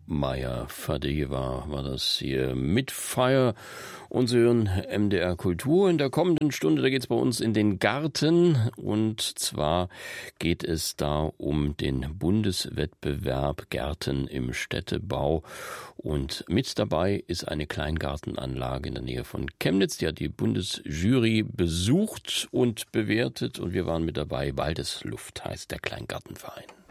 Maja Fadeva war das hier mit Fire und Sie hören MDR Kultur. In der kommenden Stunde, da geht es bei uns in den Garten, und zwar geht es da um den Bundeswettbewerb Gärten im Städtebau, und mit dabei ist eine Kleingartenanlage in der Nähe von Chemnitz, die hat die Bundesjury besucht und bewertet, und wir waren mit dabei. Waldesluft heißt der Kleingartenverein.